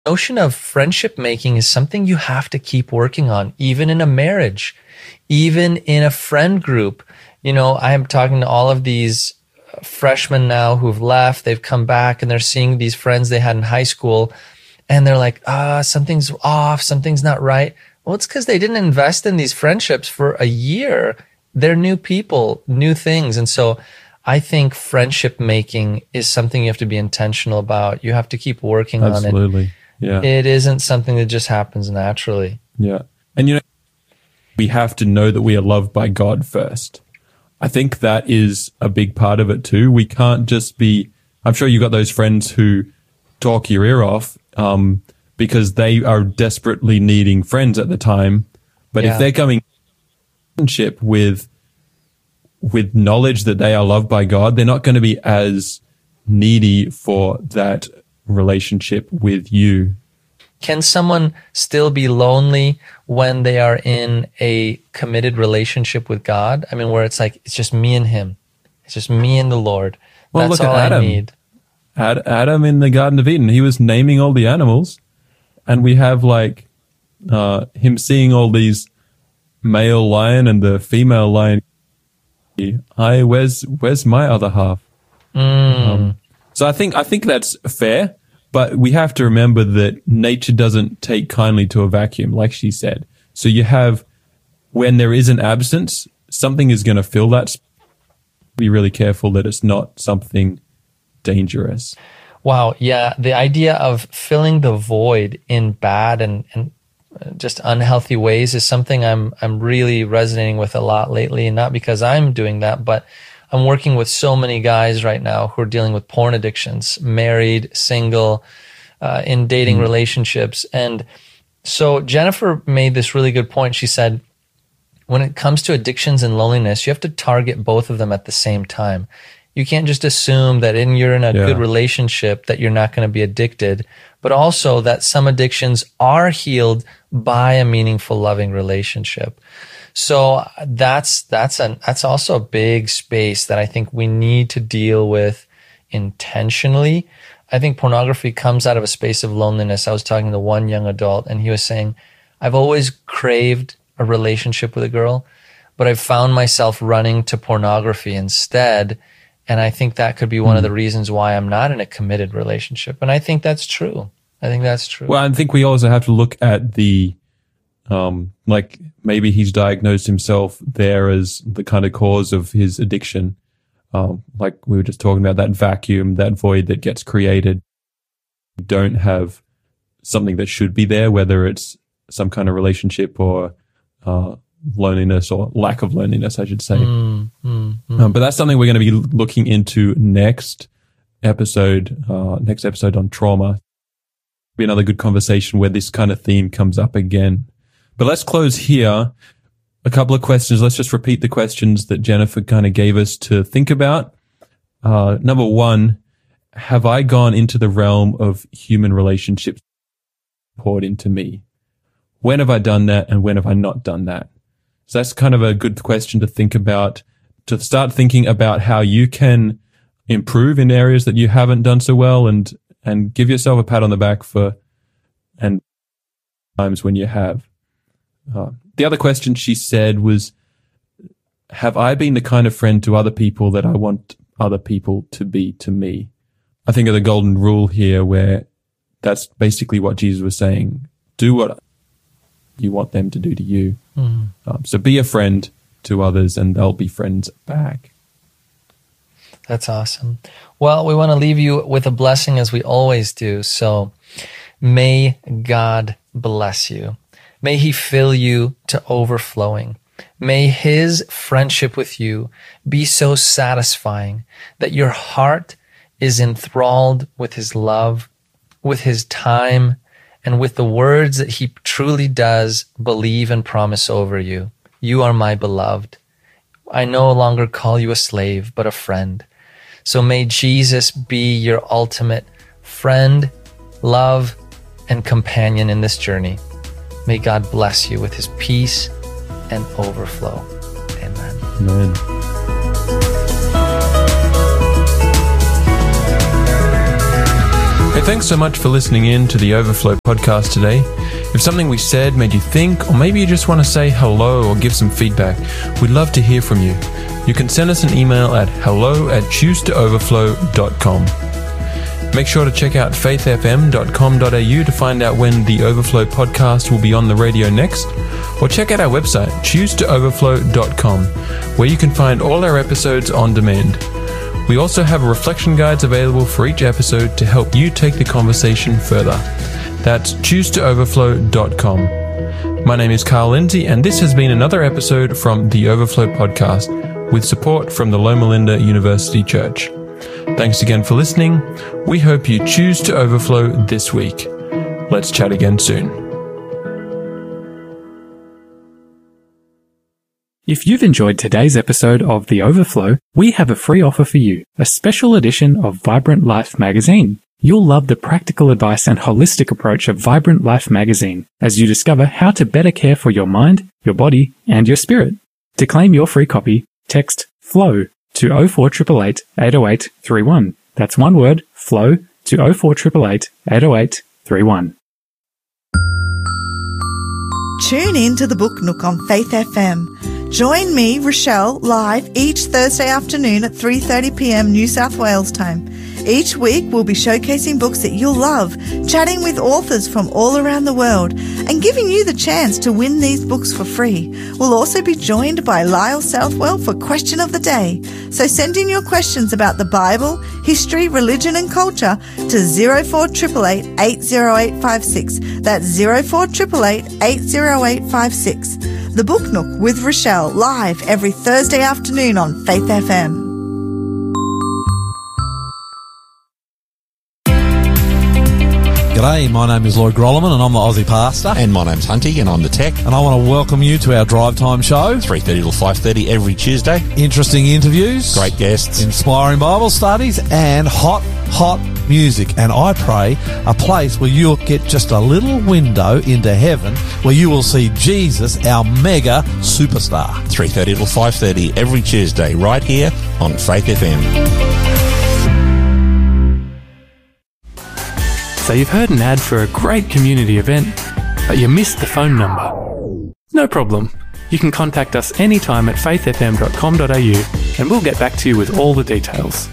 notion of friendship making is something you have to keep working on, even in a marriage, even in a friend group. I am talking to all of these freshmen now who've left. They've come back and they're seeing these friends they had in high school, and they're like, something's off, something's not right. Well, it's because they didn't invest in these friendships for a year. They're new people, new things. And so I think friendship making is something you have to be intentional about. You have to keep working on it. Absolutely. Yeah. It isn't something that just happens naturally. Yeah. And we have to know that we are loved by God first. I think that is a big part of it too. We can't just be, I'm sure you got those friends who talk your ear off because they are desperately needing friends at the time. But if they're coming in relationship with knowledge that they are loved by God, they're not going to be as needy for that relationship with you. Can someone still be lonely when they are in a committed relationship with God? I mean, where it's like, it's just me and him. It's just me and the Lord. Well, That's look all at Adam. I need. Adam in the Garden of Eden, he was naming all the animals, and we have him seeing all these male lion and the female lion. Where's my other half? So I think that's fair. But we have to remember that nature doesn't take kindly to a vacuum, like she said. So you have, when there is an absence, something is going to fill that. Be really careful that it's not something dangerous. Wow. Yeah. The idea of filling the void in bad and just unhealthy ways is something I'm really resonating with a lot lately. And not because I'm doing that, but I'm working with so many guys right now who are dealing with porn addictions, married, single, in dating relationships. And so Jennifer made this really good point. She said, when it comes to addictions and loneliness, you have to target both of them at the same time. You can't just assume that you're in a good relationship that you're not going to be addicted, but also that some addictions are healed by a meaningful, loving relationship. So that's also a big space that I think we need to deal with intentionally. I think pornography comes out of a space of loneliness. I was talking to one young adult, and he was saying, I've always craved a relationship with a girl, but I've found myself running to pornography instead. And I think that could be one of the reasons why I'm not in a committed relationship. And I think that's true. Well, I think we also have to look at the maybe he's diagnosed himself there as the kind of cause of his addiction. Like we were just talking about, that vacuum, that void that gets created. You don't have something that should be there, whether it's some kind of relationship or loneliness or lack of loneliness, I should say. But that's something we're going to be looking into next episode on trauma. Be another good conversation where this kind of theme comes up again. But let's close here. A couple of questions. Let's just repeat the questions that Jennifer kind of gave us to think about. Number one, have I gone into the realm of human relationships poured into me? When have I done that, and when have I not done that? So that's kind of a good question to think about, to start thinking about how you can improve in areas that you haven't done so well, and give yourself a pat on the back for and times when you have. The other question she said was, have I been the kind of friend to other people that I want other people to be to me? I think of the golden rule here, where that's basically what Jesus was saying. Do what you want them to do to you. So be a friend to others, and they'll be friends back. That's awesome. Well, we want to leave you with a blessing, as we always do. So may God bless you. May he fill you to overflowing. May his friendship with you be so satisfying that your heart is enthralled with his love, with his time, and with the words that he truly does believe and promise over you. You are my beloved. I no longer call you a slave, but a friend. So may Jesus be your ultimate friend, love, and companion in this journey. May God bless you with his peace and overflow. Amen. Amen. Hey, thanks so much for listening in to the Overflow podcast today. If something we said made you think, or maybe you just want to say hello or give some feedback, we'd love to hear from you. You can send us an email at hello@choosetooverflow.com. Make sure to check out faithfm.com.au to find out when the Overflow podcast will be on the radio next, or check out our website, choosetooverflow.com, where you can find all our episodes on demand. We also have reflection guides available for each episode to help you take the conversation further. That's choosetooverflow.com. My name is Carl Lindsay, and this has been another episode from the Overflow podcast with support from the Loma Linda University Church. Thanks again for listening. We hope you choose to overflow this week. Let's chat again soon. If you've enjoyed today's episode of The Overflow, we have a free offer for you, a special edition of Vibrant Life magazine. You'll love the practical advice and holistic approach of Vibrant Life magazine as you discover how to better care for your mind, your body, and your spirit. To claim your free copy, text FLOW to 04888 808 31. That's one word, FLOW, to 04888 808 31. Tune in to the Book Nook on Faith FM. Join me, Rochelle, live each Thursday afternoon at 3:30 p.m. New South Wales time. Each week we'll be showcasing books that you'll love, chatting with authors from all around the world, and giving you the chance to win these books for free. We'll also be joined by Lyle Southwell for Question of the Day. So send in your questions about the Bible, history, religion and culture to 04888 80856. That's 04888 80856. The Book Nook with Rochelle, live every Thursday afternoon on Faith FM. G'day, my name is Lloyd Grolleman and I'm the Aussie Pastor. And my name's Hunty and I'm the Tech. And I want to welcome you to our Drive Time show. 3:30 till 5:30 every Tuesday. Interesting interviews. Great guests. Inspiring Bible studies and hot music. And I pray a place where you'll get just a little window into heaven where you will see Jesus, our mega superstar. 3:30 till 5:30 every Tuesday right here on Faith FM. So you've heard an ad for a great community event, but you missed the phone number. No problem. You can contact us anytime at faithfm.com.au and we'll get back to you with all the details.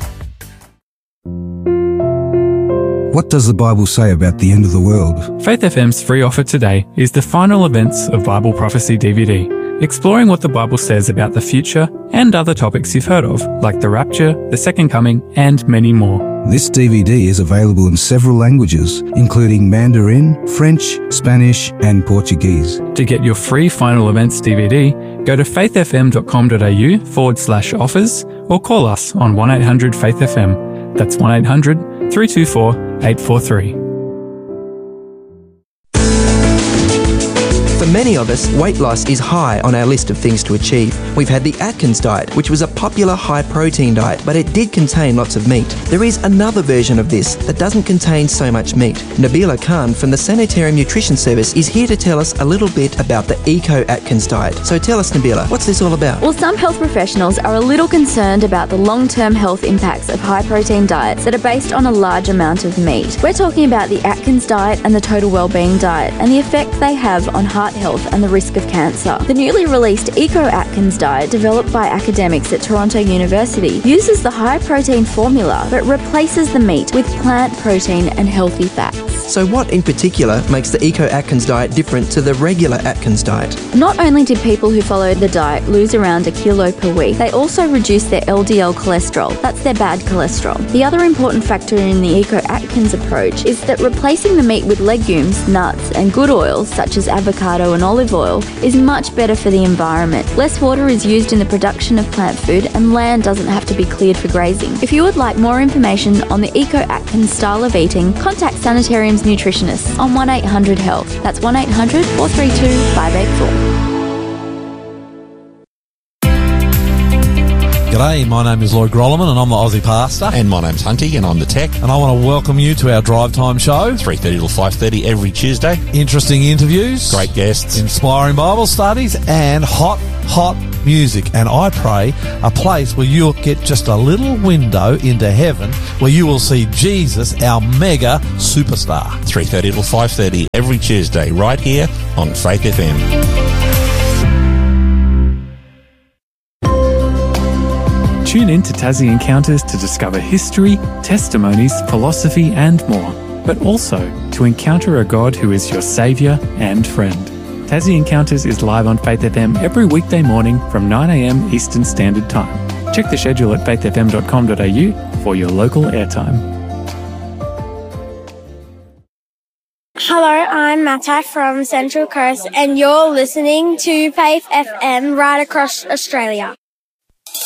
What does the Bible say about the end of the world? Faith FM's free offer today is the final events of Bible Prophecy DVD, exploring what the Bible says about the future and other topics you've heard of, like the rapture, the second coming, and many more. This DVD is available in several languages, including Mandarin, French, Spanish, and Portuguese. To get your free final events DVD, go to faithfm.com.au/offers or call us on 1-800-FAITH-FM. That's 1-800-324-843. For many of us, weight loss is high on our list of things to achieve. We've had the Atkins diet, which was a popular high-protein diet, but it did contain lots of meat. There is another version of this that doesn't contain so much meat. Nabila Khan from the Sanitarium Nutrition Service is here to tell us a little bit about the Eco Atkins diet. So tell us, Nabila, what's this all about? Well, some health professionals are a little concerned about the long-term health impacts of high-protein diets that are based on a large amount of meat. We're talking about the Atkins diet and the Total Wellbeing diet and the effect they have on heart health and the risk of cancer. The newly released Eco Atkins diet, developed by academics at Toronto University, uses the high-protein formula but replaces the meat with plant protein and healthy fats. So what in particular makes the Eco Atkins diet different to the regular Atkins diet? Not only did people who followed the diet lose around 1 kilo per week, they also reduced their LDL cholesterol. That's their bad cholesterol. The other important factor in the Eco Atkins approach is that replacing the meat with legumes, nuts, and good oils such as avocado and olive oil is much better for the environment. Less water is used in the production of plant food and land doesn't have to be cleared for grazing. If you would like more information on the Eco Atkins style of eating, contact Sanitarium's nutritionists on 1-800-HEALTH. That's 1-800-432-584. G'day, my name is Lloyd Grolleman and I'm the Aussie Pastor. And my name's Hunty and I'm the Tech. And I want to welcome you to our Drive Time show. 3:30 till 5:30 every Tuesday. Interesting interviews. Great guests. Inspiring Bible studies and hot music, and I pray a place where you'll get just a little window into heaven where you will see Jesus, our mega superstar. 3:30 till 5:30 every Tuesday right here on Faith FM. Tune in to Tassie Encounters to discover history, testimonies, philosophy and more, but also to encounter a God who is your saviour and friend. Tassie Encounters is live on Faith FM every weekday morning from 9 a.m. Eastern Standard Time. Check the schedule at faithfm.com.au for your local airtime. Hello, I'm Matai from Central Coast and you're listening to Faith FM right across Australia.